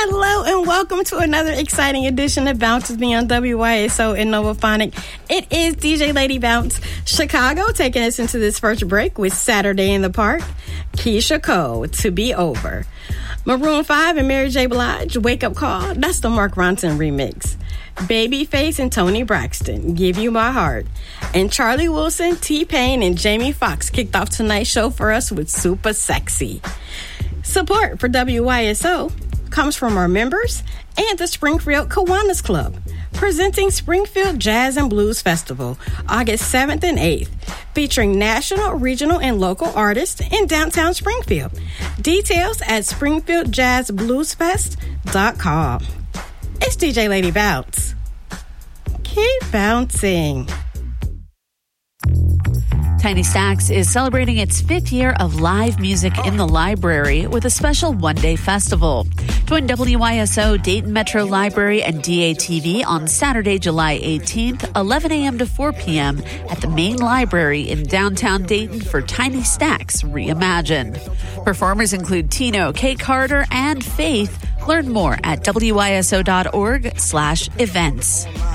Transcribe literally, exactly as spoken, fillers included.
Hello and welcome to another exciting edition of Bounce with me on W Y S O and Novophonic. It is D J Lady Bounce Chicago taking us into this first break with Saturday in the Park. Keisha Cole, To Be Over. Maroon five and Mary J. Blige, Wake Up Call. That's the Mark Ronson remix. Babyface and Toni Braxton, Give You My Heart. And Charlie Wilson, T-Pain, and Jamie Foxx kicked off tonight's show for us with Super Sexy. Support for W Y S O comes from our members and the Springfield Kiwanis Club, presenting Springfield Jazz and Blues Festival, August seventh and eighth, featuring national, regional, and local artists in downtown Springfield. Details at springfield jazz blues fest dot com. It's D J Lady Bounce. Keep bouncing. Tiny Stacks is celebrating its fifth year of live music in the library with a special one-day festival. Join W Y S O, Dayton Metro Library, and D A T V on Saturday, July eighteenth, eleven a.m. to four p.m. at the main library in downtown Dayton for Tiny Stacks Reimagined. Performers include Tino, Kay Carter, and Faith. Learn more at W Y S O dot org slash events.